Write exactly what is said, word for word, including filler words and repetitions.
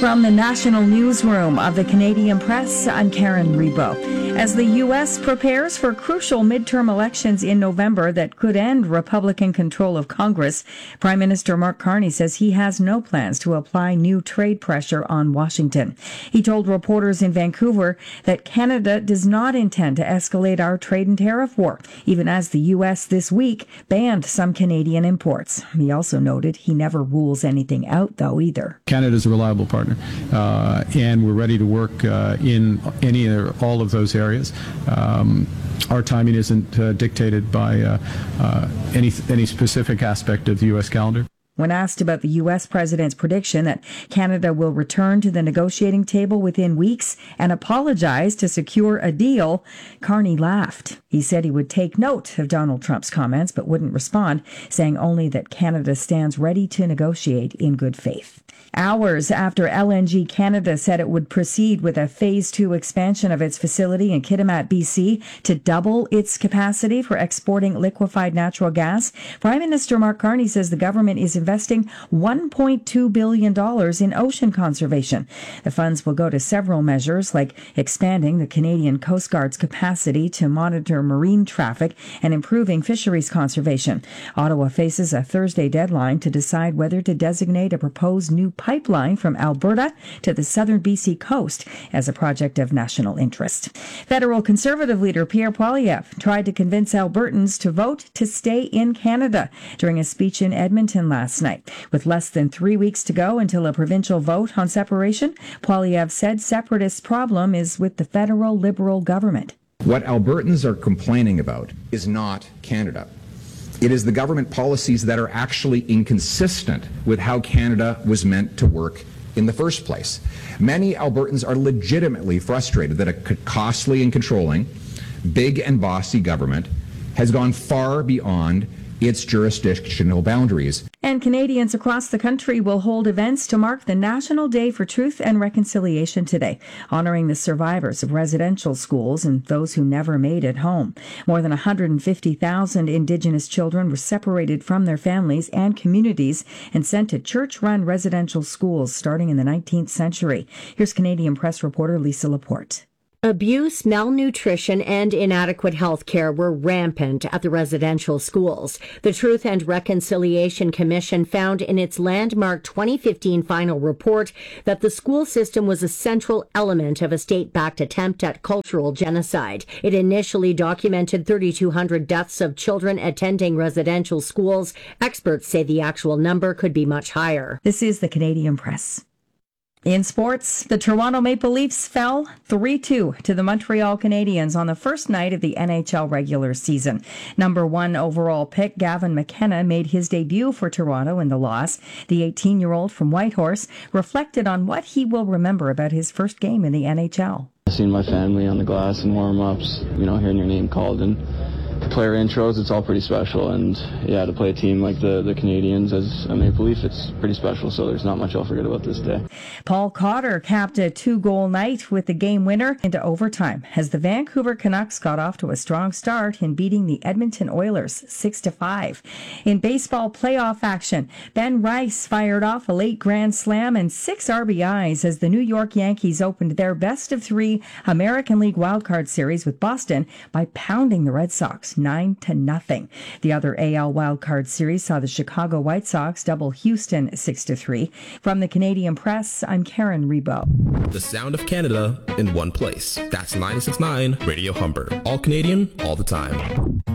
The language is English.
From the national newsroom of the Canadian Press, I'm Karen Rebo. As the U S prepares for crucial midterm elections in November that could end Republican control of Congress, Prime Minister Mark Carney says he has no plans to apply new trade pressure on Washington. He told reporters in Vancouver that Canada does not intend to escalate our trade and tariff war, even as the U S this week banned some Canadian imports. He also noted he never rules anything out, though, either. Canada is a reliable partner, uh, and we're ready to work uh, in any or all of those areas. Um, our timing isn't uh, dictated by uh, uh, any any specific aspect of the U S calendar. When asked about the U S president's prediction that Canada will return to the negotiating table within weeks and apologize to secure a deal, Carney laughed. He said he would take note of Donald Trump's comments but wouldn't respond, saying only that Canada stands ready to negotiate in good faith. Hours after L N G Canada said it would proceed with a phase two expansion of its facility in Kitimat, B C to double its capacity for exporting liquefied natural gas, Prime Minister Mark Carney says the government is investing one point two billion dollars in ocean conservation. The funds will go to several measures like expanding the Canadian Coast Guard's capacity to monitor marine traffic and improving fisheries conservation. Ottawa faces a Thursday deadline to decide whether to designate a proposed new pipeline from Alberta to the southern B C coast as a project of national interest. Federal Conservative leader Pierre Poilievre tried to convince Albertans to vote to stay in Canada during a speech in Edmonton last night. With less than three weeks to go until a provincial vote on separation, Poilievre said separatists' problem is with the federal Liberal government. What Albertans are complaining about is not Canada. It is the government policies that are actually inconsistent with how Canada was meant to work in the first place. Many Albertans are legitimately frustrated that a costly and controlling, big and bossy government has gone far beyond its jurisdictional boundaries. And Canadians across the country will hold events to mark the National Day for Truth and Reconciliation today, honoring the survivors of residential schools and those who never made it home. More than one hundred fifty thousand Indigenous children were separated from their families and communities and sent to church-run residential schools starting in the nineteenth century. Here's Canadian Press reporter Lisa Laporte. Abuse, malnutrition, and inadequate health care were rampant at the residential schools. The Truth and Reconciliation Commission found in its landmark twenty fifteen final report that the school system was a central element of a state-backed attempt at cultural genocide. It initially documented three thousand two hundred deaths of children attending residential schools. Experts say the actual number could be much higher. This is the Canadian Press. In sports, the Toronto Maple Leafs fell three two to the Montreal Canadiens on the first night of the N H L regular season. Number one overall pick Gavin McKenna made his debut for Toronto in the loss. The eighteen-year-old from Whitehorse reflected on what he will remember about his first game in the N H L. Seeing my family on the glass and warm-ups, you know, hearing your name called and player intros, it's all pretty special. And yeah, to play a team like the, the Canadiens as a Maple Leaf, it's pretty special. So there's not much I'll forget about this day. Paul Cotter capped a two-goal night with the game winner into overtime as the Vancouver Canucks got off to a strong start in beating the Edmonton Oilers six to five. In baseball playoff action, Ben Rice fired off a late grand slam and six R B Is as the New York Yankees opened their best of three American League wildcard series with Boston by pounding the Red Sox nine to nothing. The other A L wildcard series saw the Chicago White Sox double Houston six to three. From the Canadian Press, I'm Karen Rebo. The sound of Canada in one place. That's ninety-six point nine Radio Humber. All Canadian, all the time.